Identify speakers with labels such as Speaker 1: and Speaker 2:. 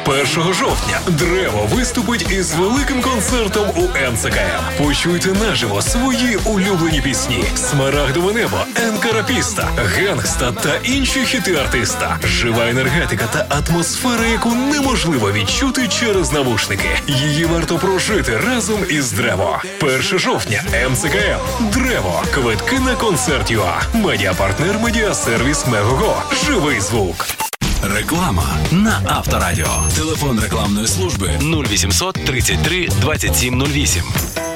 Speaker 1: 1 жовтня Древо виступить із великим концертом у НЦКМ. Почуйте наживо свої улюблені пісні «Смарагдове небо», «Енкарапіста», «Гангста» та інші хіти артиста. Жива енергетика та атмосфера, яку неможливо відчути через навушники. Її варто прожити разом із Древо. 1 жовтня МЦКМ. Древо. Квитки на концерт ЮА. Медіапартнер медіасервіс Мегого. Живий звук.
Speaker 2: Реклама на Авторадіо. Телефон рекламної служби
Speaker 3: 0800 33 27 08.